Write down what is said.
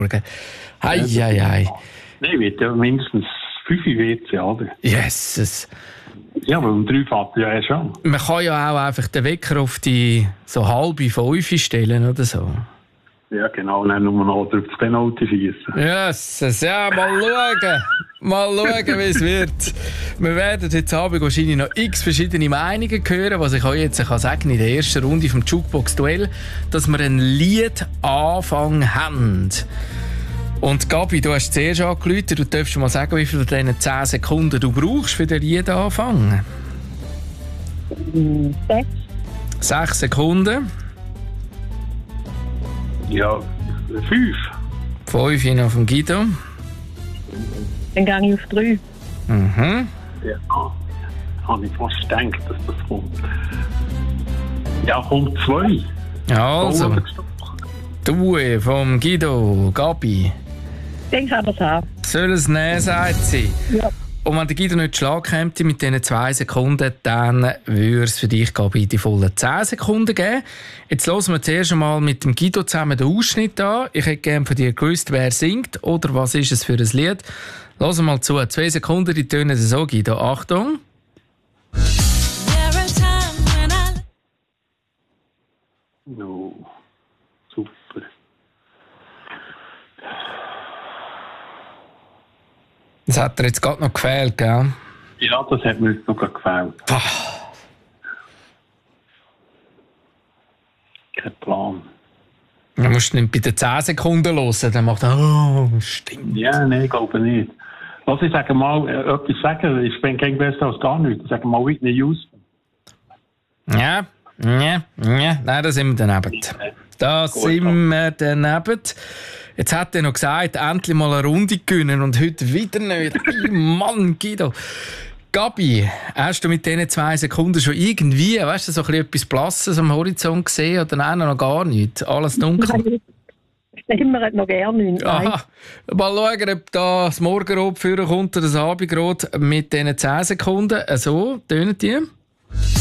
Hei. Nein, wird ja mindestens 5 WC, oder? Jesus. Ja, aber um 3 fährt ja schon. Man kann ja auch einfach den Wecker auf die so 4:30 stellen oder so. Ja, genau, dann nur noch auf das Penalty schießen. Jesus, ja, mal schauen. Mal schauen, wie es wird. Wir werden heute Abend wahrscheinlich noch x verschiedene Meinungen hören, was ich euch jetzt sagen kann in der ersten Runde vom Jukebox-Duell, dass wir einen Liedanfang haben. Und Gabi, du hast zuerst angerufen, du darfst mal sagen, wie viel von diesen 10 Sekunden du brauchst für den Liedanfang. 6. 6 Sekunden. Ja, 5. 5 hin auf den Guido. Dann gehe ich auf 3. Mhm. Ja, habe ich fast gedacht, dass das kommt. Ja, kommt 2. Also, du vom Guido, Gabi. Ich denke aber so. Soll es nehmen, sagt sie. Ja. Und wenn der Guido nicht Schlag käme mit diesen 2 Sekunden, dann würde es für dich, Gabi, die vollen 10 Sekunden geben. Jetzt hören wir zuerst einmal mit dem Guido zusammen den Ausschnitt an. Ich hätte gerne von dir gewusst, wer singt oder was ist es für ein Lied. Hören wir mal zu. 2 Sekunden, die tönen so, Guido. Achtung. No, super. Das hat dir jetzt gerade noch gefehlt, gell? Ja, das hat mir jetzt noch gefällt. Kein Plan. Dann musst du nicht bei den 10 Sekunden hören, dann macht er, oh, stimmt. Ja, nein, ich glaube nicht. Was ich sage mal, etwas sagen, ich bin kein besser als gar nichts. Ich sage mal Whitney Houston. Ja, nein, da sind wir daneben. Da sind wir daneben. Jetzt hat er noch gesagt, endlich mal eine Runde gewinnen und heute wieder nicht. Mann, Guido. Gabi, hast du mit diesen 2 Sekunden schon irgendwie, weißt du, so etwas Blasses am Horizont gesehen oder nein, noch gar nicht? Alles dunkel? Immer noch gerne nicht. Aha. Mal schauen, ob da das Morgenrot führen kommt oder das Abendrot mit diesen 10 Sekunden. So tönen die.